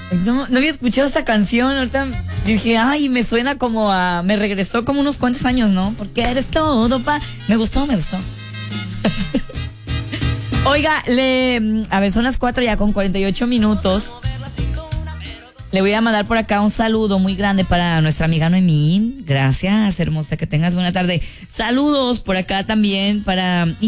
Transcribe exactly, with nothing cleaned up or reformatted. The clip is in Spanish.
No, no había escuchado esta canción. Ahorita dije, ay, me suena como a... Me regresó como unos cuantos años, ¿no? Porque eres todo, pa... Me gustó, me gustó. Oiga, le... A ver, son las cuatro ya con cuarenta y ocho minutos. Le voy a mandar por acá un saludo muy grande para nuestra amiga Noemí. Gracias, hermosa, que tengas buena tarde. Saludos por acá también para...